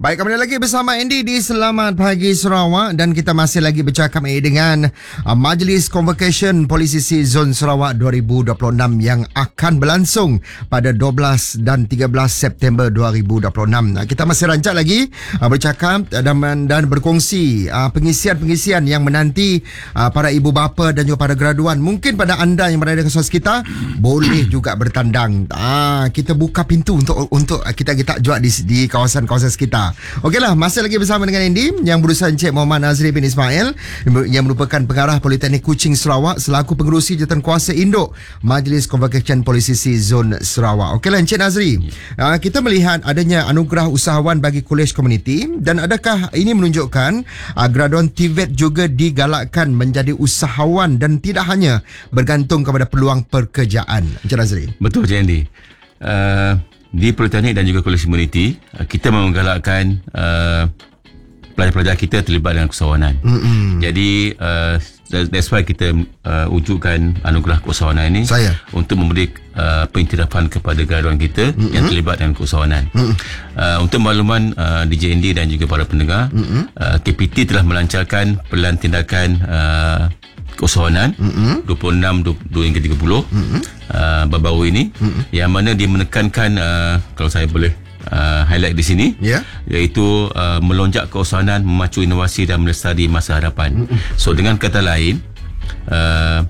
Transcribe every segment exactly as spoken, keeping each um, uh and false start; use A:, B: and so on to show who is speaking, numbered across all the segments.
A: Baik, kembali lagi bersama Andy di Selamat Pagi Sarawak dan kita masih lagi bercakap dengan uh, Majlis Convocation Polisi C Zon Sarawak dua ribu dua puluh enam yang akan berlangsung pada dua belas dan tiga belas September dua ribu dua puluh enam. Uh, kita masih rancak lagi uh, bercakap dan, dan berkongsi uh, pengisian-pengisian yang menanti uh, para ibu bapa dan juga para graduan. Mungkin pada anda yang berada di kawasan kita boleh juga bertandang. Uh, kita buka pintu untuk untuk kita kita juga di, di kawasan-kawasan sekitar. Okeylah, masih lagi bersama dengan Andy yang berurusan Encik Muhammad Nazri bin Ismail yang merupakan pengarah Politeknik Kuching Sarawak selaku pengerusi Jawatankuasa Induk Majlis Convocation Polisi C Zon Sarawak. Okeylah Encik Nazri, uh, kita melihat adanya anugerah usahawan bagi kolej komuniti dan adakah ini menunjukkan uh, graduan T V E T juga digalakkan menjadi usahawan dan tidak hanya bergantung kepada peluang pekerjaan. Encik Nazri.
B: Betul Encik Andy. Uh, di Politeknik dan juga kolej komuniti, kita menggalakkan uh, pelajar-pelajar kita terlibat dengan keusahawanan. Mm-hmm. Jadi uh, that's why kita uh, wujudkan anugerah keusahawanan ini Saya. untuk memberi uh, pengiktirafan kepada graduan kita mm-hmm. yang terlibat dengan keusahawanan. Mm-hmm. Uh, untuk makluman uh, D J Andy dan juga para pendengar, mm-hmm. uh, K P T telah melancarkan pelan tindakan uh, keusahawanan mm-hmm. dua puluh enam hingga tiga puluh mm-hmm. uh, baru-baru ini mm-hmm. yang mana dia menekankan uh, kalau saya boleh uh, highlight di sini yeah. iaitu uh, melonjak keusahanan, memacu inovasi dan melestari masa hadapan. Mm-hmm. So dengan kata lain uh,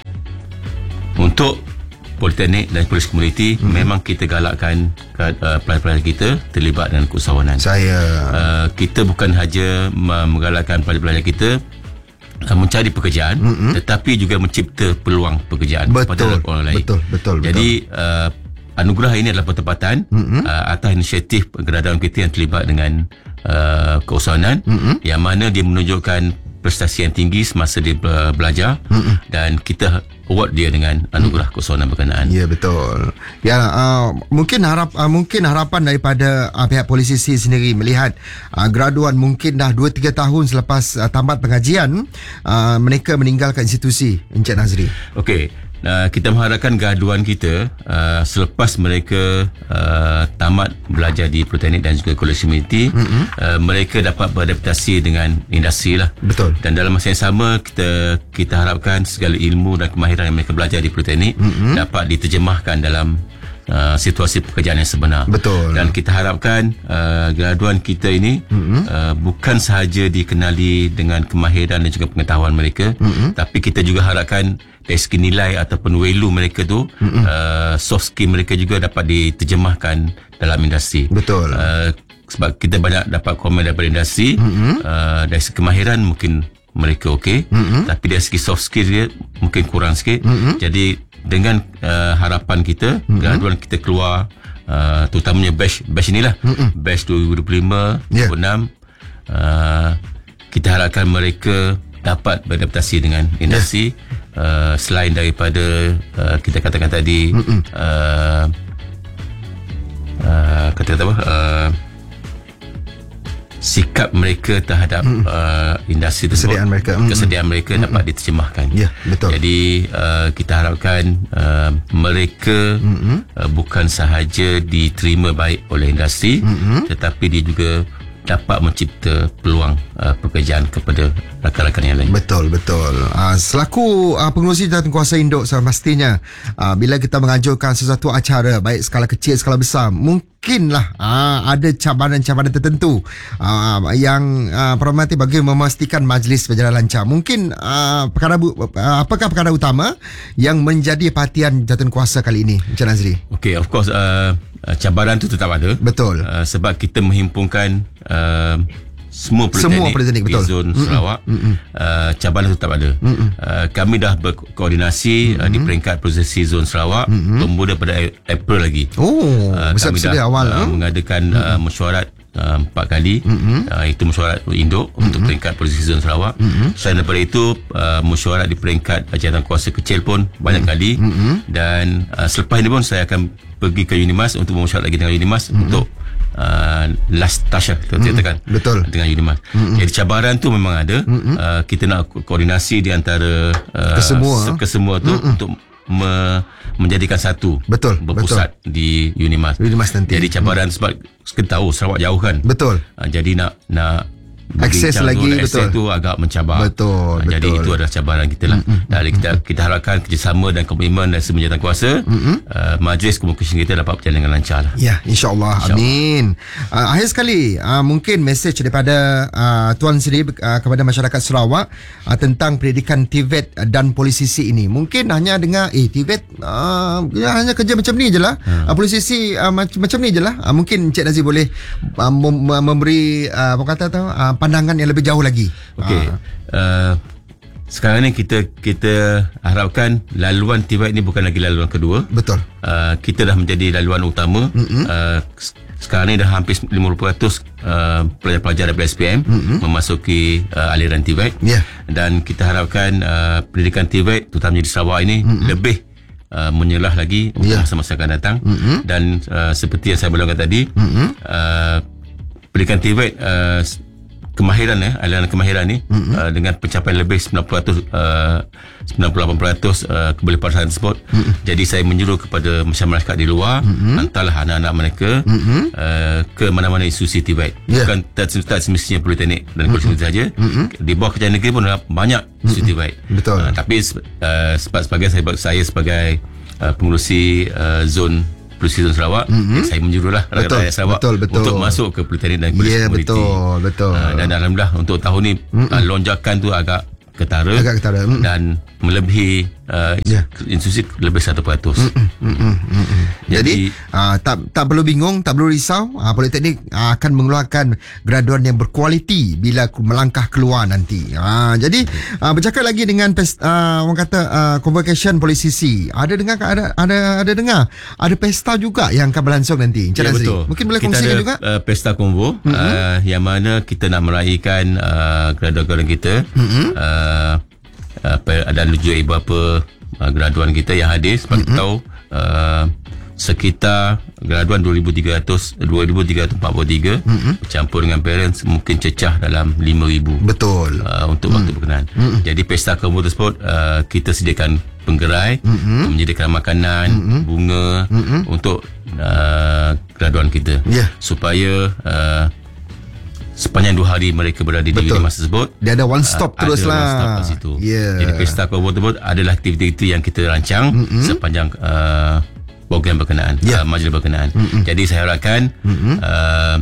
B: untuk Politeknik dan kolej komuniti mm-hmm. memang kita galakkan uh, pelajar-pelajar kita terlibat dengan keusahawanan. Saya uh, kita bukan sahaja menggalakkan pelajar-pelajar kita mencari pekerjaan, mm-hmm. tetapi juga mencipta peluang pekerjaan
A: betul,
B: kepada orang lain.
A: Betul, betul, betul.
B: Jadi uh, anugerah ini adalah pertempatan mm-hmm. uh, atas inisiatif graduan kita yang terlibat dengan uh, keusahawanan, mm-hmm. yang mana dia menunjukkan prestasi yang tinggi semasa dia belajar mm-hmm. dan kita award dia dengan anugerah mm. keusahawanan berkenaan.
A: Ya, betul. Ya, uh, mungkin harap uh, mungkin harapan daripada uh, pihak polisi C sendiri melihat uh, graduan mungkin dah dua tiga tahun selepas uh, tamat pengajian uh, mereka meninggalkan institusi. Encik Nazri.
B: Okey. Uh, kita mengharapkan graduan kita uh, selepas mereka uh, tamat belajar di Politeknik dan juga kolej komuniti, mm-hmm. uh, mereka dapat beradaptasi dengan industri lah.
A: Betul.
B: Dan dalam masa yang sama kita kita harapkan segala ilmu dan kemahiran yang mereka belajar di Politeknik mm-hmm. dapat diterjemahkan dalam Uh, situasi pekerjaan yang sebenar.
A: Betul.
B: Dan kita harapkan uh, graduan kita ini mm-hmm. uh, bukan sahaja dikenali dengan kemahiran dan juga pengetahuan mereka, mm-hmm. tapi kita juga harapkan dari segi nilai ataupun value mereka tu, mm-hmm. uh, soft skill mereka juga dapat diterjemahkan dalam industri.
A: Betul.
B: Uh, sebab kita banyak dapat komen daripada industri, mm-hmm. uh, dari segi kemahiran mungkin mereka okey, mm-hmm. tapi dari segi soft skill dia mungkin kurang sikit. Mm-hmm. Jadi dengan uh, harapan kita, mm-hmm. graduan kita keluar, uh, terutamanya batch batch inilah, mm-hmm. batch dua ribu dua puluh lima, yeah. dua ribu enam, uh, kita harapkan mereka dapat beradaptasi dengan industri, yeah. uh, selain daripada uh, kita katakan tadi, mm-hmm. uh, uh, kata apa? Uh, sikap mereka terhadap mm. uh, industri tersebut, kesediaan mereka, mm. kesediaan mereka mm. dapat diterjemahkan. Ya, yeah, betul. Jadi uh, kita harapkan uh, mereka mm-hmm. uh, bukan sahaja diterima baik oleh industri, mm-hmm. tetapi dia juga dapat mencipta peluang uh, pekerjaan kepada rakan-rakan yang lain.
A: Betul, betul. Uh, selaku uh, pengerusi Jawatankuasa Induk, semestinya uh, bila kita menganjurkan sesuatu acara, baik skala kecil, skala besar, mungkinlah uh, ada cabaran-cabaran tertentu uh, yang uh, perhormati bagi memastikan majlis berjalan lancar. Mungkin uh, perkara uh, apakah perkara utama yang menjadi perhatian Jawatankuasa kali ini, Encik Nazri?
B: Okay, of course uh, cabaran tu tetap ada.
A: Betul.
B: Uh, sebab kita menghimpunkan uh, semua politeknik di zon mm-mm. Sarawak, mm-mm. Uh, cabaran tetap ada. Uh, kami dah berkoordinasi uh, di peringkat prosesi zon Sarawak bermula pada April lagi.
A: Oh, uh, kami dah awal,
B: uh, mengadakan uh, mesyuarat uh, empat kali. Uh, itu mesyuarat induk mm-hmm. untuk peringkat prosesi zon Sarawak. Mm-hmm. Selain daripada itu, uh, mesyuarat di peringkat jawatankuasa kecil pun banyak mm-hmm. kali. Mm-hmm. Dan uh, selepas ini pun saya akan pergi ke Unimas untuk mesyuarat lagi dengan Unimas mm-hmm. untuk Uh, last touch lah kita katakan
A: mm, betul
B: dengan Unimas. Mm-hmm. Jadi cabaran tu memang ada. Mm-hmm. uh, kita nak koordinasi di antara uh,
A: kesemua
B: kesemua tu mm-hmm. untuk me, menjadikan satu
A: betul
B: berpusat
A: betul.
B: di Unimas.
A: Unimas nanti.
B: Jadi cabaran mm. sebab kita tahu Sarawak jauh kan.
A: Betul.
B: Uh, jadi nak nak
A: akses lagi, betul.
B: Akses tu agak mencabar.
A: Betul,
B: uh, Jadi
A: betul.
B: itu adalah cabaran kita lah. Mm-hmm. Dan kita kita harapkan kerjasama dan komitmen dari semua jawatan kuasa, mm-hmm. uh, majlis komunikasi kita dapat berjalan dengan lancar lah.
A: Ya, insya-Allah. Insya Amin. Uh, akhir sekali, uh, mungkin mesej daripada uh, Tuan Sri uh, kepada masyarakat Sarawak uh, tentang pendidikan T V E T dan polisisi ini. Mungkin hanya dengar eh T V E T uh, ya, hanya kerja macam ni je lah. Hmm. Uh, polisisi uh, macam, macam ni je lah. Uh, mungkin Encik Nazri boleh uh, mem- memberi uh, apa kata tu uh, pandangan yang lebih jauh lagi.
B: Okey. Uh. Uh, sekarang ni kita kita harapkan laluan T V E T ni bukan lagi laluan kedua.
A: Betul.
B: Uh, kita dah menjadi laluan utama. Mm-hmm. Uh, sekarang ni dah hampir lima puluh peratus uh, pelajar-pelajar daripada S P M mm-hmm. memasuki uh, aliran T V E T. Yeah. Dan kita harapkan uh, pendidikan T V E T terutamanya di Sarawak ini mm-hmm. lebih uh, menyelah lagi untuk yeah. masa-masa akan datang. Mm-hmm. Dan uh, seperti yang saya bilangkan tadi, mm-hmm. uh, pendidikan T V E T uh, kemahiran eh aliran kemahiran ni mm-hmm. uh, dengan pencapaian lebih sembilan puluh peratus uh, sembilan puluh lapan peratus uh, kebelepahasan tersebut. Mm-hmm. Jadi saya menyuruh kepada masyarakat di luar, mm-hmm. hantarlah anak-anak mereka mm-hmm. uh, ke mana-mana institusi T V E T. Yeah. Bukan tak, tak semestinya politeknik dan kolej mm-hmm. saja. Mm-hmm. Di bawah kerajaan negeri pun banyak institusi mm-hmm. T V E T. Betul. Uh, tapi uh, sebagai saya, saya sebagai uh, pengurusi uh, zon Polisi Zon Sarawak, mm-hmm. saya menyuruhlah rakyat Sarawak betul, betul. untuk masuk ke politeknik dan kolej
A: yeah,
B: komuniti.
A: Betul, betul. Uh,
B: dan alhamdulillah untuk tahun ni mm-hmm. uh, lonjakan tu agak ketara,
A: agak ketara. Mm-hmm.
B: dan melebihi uh, yeah. institusi lebih satu peratus. Mm-hmm.
A: Mm-hmm. Jadi, Jadi uh, tak tak perlu bingung, tak perlu risau. Uh, Politeknik uh, akan mengeluarkan graduan yang berkualiti bila melangkah keluar nanti. Uh, jadi uh, bercakap lagi dengan pes, uh, orang kata uh, convocation polisisi. Ada dengar ada ada ada dengar ada pesta juga yang akan berlangsung nanti.
B: Ya, betul.
A: Mungkin boleh
B: kita
A: kongsikan
B: ada,
A: juga.
B: Uh, pesta konvo mm-hmm. uh, yang mana kita nak meraihkan uh, graduan-graduan kita. Mm-hmm. Uh, Uh, ada juga beberapa uh, graduan kita yang hadir sebab mm-hmm. kita tahu uh, sekitar graduan dua ribu tiga ratus empat puluh tiga mm-hmm. bercampur dengan parents mungkin cecah dalam lima ribu. Betul. Uh, untuk mm. waktu berkenaan. Mm-hmm. Jadi pesta konvo tersebut uh, kita sediakan penggerai, mm-hmm. menyediakan makanan, mm-hmm. bunga mm-hmm. untuk uh, graduan kita. Yeah. Supaya uh, sepanjang dua hari mereka berada di Unimas tersebut,
A: dia ada one stop uh, terus lah. One stop kat situ. Yeah.
B: Jadi pesta konvo tersebut adalah aktiviti yang kita rancang mm-hmm. sepanjang uh, program berkenaan, yeah. uh, majlis berkenaan. Mm-hmm. Jadi saya harapkan mm-hmm. uh,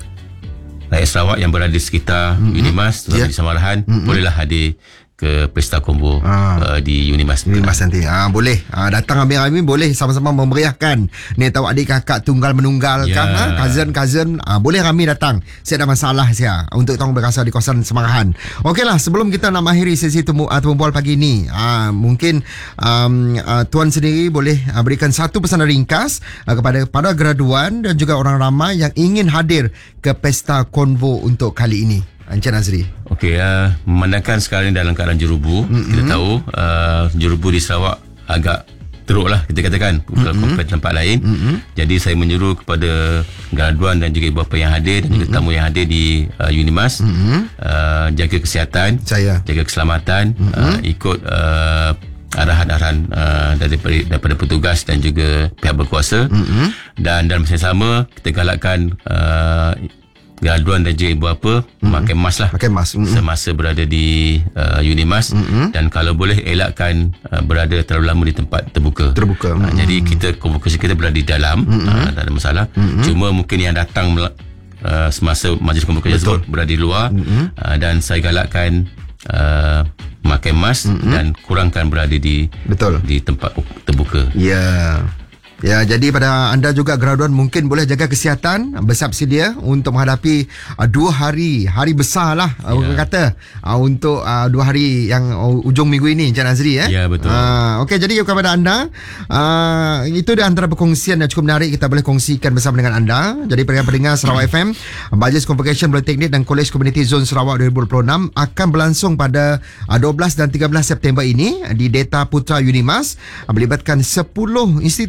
B: rakyat Sarawak yang berada di sekitar mm-hmm. Unimas, terutama yeah. di Samarahan, mm-hmm. bolehlah hadir ke pesta konvo ah. uh, di Unimas.
A: Unimas nanti. Ah, boleh. Ah, datang ambil-ambil boleh sama-sama memeriahkan. Ni tahu adik kakak tunggal menunggal yeah. kan, ah, cousin-cousin. Ah, boleh kami datang. Saya ada masalah saya untuk tong berasa di kawasan Semarahan. Okeylah, sebelum kita nak mengakhiri sesi temu uh, temu pagi ni, ah, mungkin um, uh, tuan sendiri boleh uh, berikan satu pesanan ringkas uh, kepada para graduan dan juga orang ramai yang ingin hadir ke pesta konvo untuk kali ini. Encik Nazri.
B: Okey, uh, memandangkan sekarang ini dalam keadaan jerubu, mm-hmm. kita tahu uh, jerubu di Sarawak agak teruk lah kita katakan mm-hmm. compare tempat lain. Mm-hmm. Jadi saya menyuruh kepada graduan dan juga ibu bapa yang hadir dan juga mm-hmm. tamu yang hadir di uh, Unimas, mm-hmm. uh, jaga kesihatan, saya. jaga keselamatan, mm-hmm. uh, ikut uh, arahan-arahan uh, daripada, daripada petugas dan juga pihak berkuasa. Mm-hmm. Dan dalam masa yang sama kita galakkan uh, graduan dan juga ibu bapa mm-hmm. pakai mask lah, pakai mask mm-hmm. semasa berada di uh, Unimas, mm-hmm. dan kalau boleh elakkan uh, berada terlalu lama di tempat terbuka. Terbuka. Mm-hmm. Uh, jadi kita konvokasi kita berada di dalam, mm-hmm. uh, tak ada masalah. Mm-hmm. Cuma mungkin yang datang uh, semasa majlis konvokasi tersebut berada di luar, mm-hmm. uh, dan saya galakkan uh, memakai mask mm-hmm. dan kurangkan berada di betul di tempat terbuka.
A: Ya. Yeah. Ya, jadi pada anda juga graduan mungkin boleh jaga kesihatan, bersiap sedia untuk menghadapi uh, dua hari, hari besar lah, yeah. orang kata, uh, untuk uh, dua hari yang uh, ujung minggu ini, Encik Nazri. Eh?
B: Ya, yeah, betul.
A: Uh, Okey, jadi kepada anda, uh, itu dia antara perkongsian yang cukup menarik kita boleh kongsikan bersama dengan anda. Jadi pendengar-pendengar Sarawak F M, Majlis Convocation Politeknik dan Kolej Komuniti Zon Sarawak dua ribu dua puluh enam akan berlangsung pada uh, dua belas dan tiga belas September ini di Data Putra Unimas, uh, melibatkan sepuluh institusi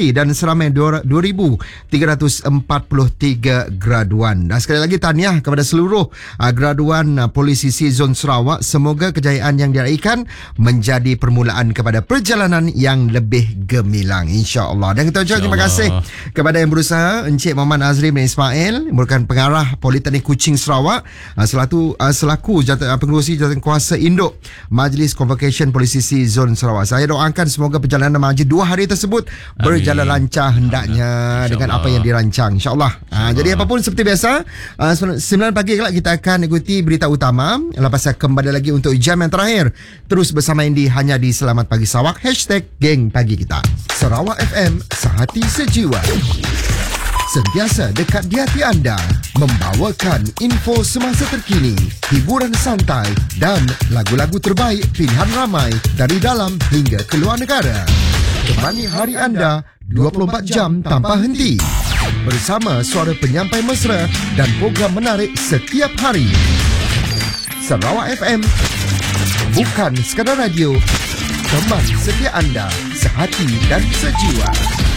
A: tinggi dan seramai dua ribu tiga ratus empat puluh tiga graduan. Dan sekali lagi tahniah kepada seluruh uh, graduan uh, Polis Sisi Zon Sarawak. Semoga kejayaan yang diraihkan menjadi permulaan kepada perjalanan yang lebih gemilang, insya-Allah. Dan kita ucapkan terima kasih kepada yang berusaha, Encik Muhammad Azri bin Ismail, merupakan pengarah Politeknik Kuching Sarawak, uh, selaku uh, selaku jawatan, uh, pengerusi jawatan kuasa induk Majlis Convocation Polis Sisi Zon Sarawak. Saya doakan semoga perjalanan majlis dua hari tersebut Amin. berjalan lancar hendaknya dengan apa yang dirancang, insya-Allah. Ha, jadi apapun seperti biasa, uh, sembilan pagi kelak kita akan ikuti berita utama. Lepas saya kembali lagi untuk jam yang terakhir. Terus bersama Indi hanya di Selamat Pagi Sarawak, hashtag Geng Pagi Kita. Sarawak F M, sehati sejiwa. Sentiasa dekat di hati anda, membawakan info semasa terkini, hiburan santai dan lagu-lagu terbaik pilihan ramai dari dalam hingga keluar negara. Temani hari anda dua puluh empat jam tanpa henti. Bersama suara penyampai mesra dan program menarik setiap hari. Sarawak F M, bukan sekadar radio, teman setia anda, sehati dan sejiwa.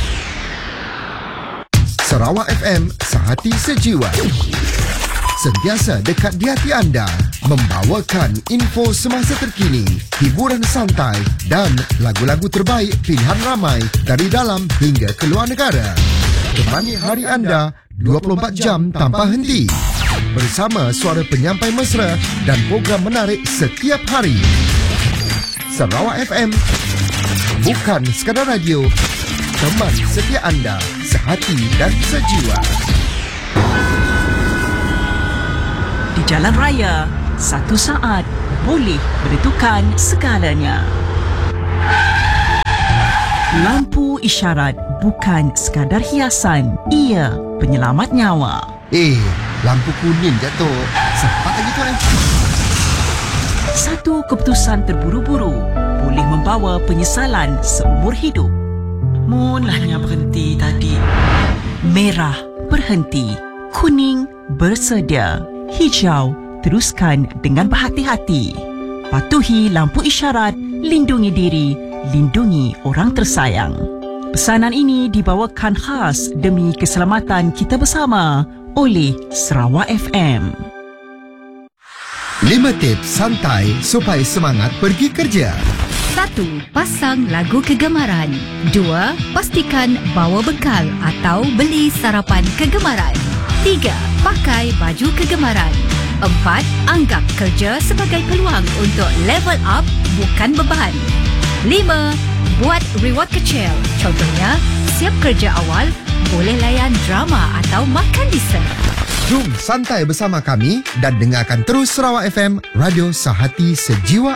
A: Sarawak F M, sehati sejiwa. Sentiasa dekat di hati anda, membawakan info semasa terkini, hiburan santai dan lagu-lagu terbaik pilihan ramai dari dalam hingga keluar negara. Temani hari anda dua puluh empat jam tanpa henti. Bersama suara penyampai mesra dan program menarik setiap hari. Sarawak F M, bukan sekadar radio, teman setia anda, sehati dan sejiwa.
C: Di jalan raya, satu saat boleh menentukan segalanya. Lampu isyarat bukan sekadar hiasan, ia penyelamat nyawa.
A: Eh, lampu kuning jatuh. Sempat lagi tu eh.
C: Satu keputusan terburu-buru boleh membawa penyesalan seumur hidup. Mulanya berhenti tadi. Merah berhenti, kuning bersedia, hijau teruskan dengan berhati-hati. Patuhi lampu isyarat, lindungi diri, lindungi orang tersayang. Pesanan ini dibawakan khas demi keselamatan kita bersama oleh Sarawak F M.
A: Lima tips santai supaya semangat pergi kerja.
D: Satu. Pasang lagu kegemaran. Dua. Pastikan bawa bekal atau beli sarapan kegemaran. Tiga. Pakai baju kegemaran. Empat. Anggap kerja sebagai peluang untuk level up, bukan beban. Lima. Buat reward kecil. Contohnya, siap kerja awal, boleh layan drama atau makan dessert.
A: Jom santai bersama kami dan dengarkan terus Sarawak F M, radio sehati sejiwa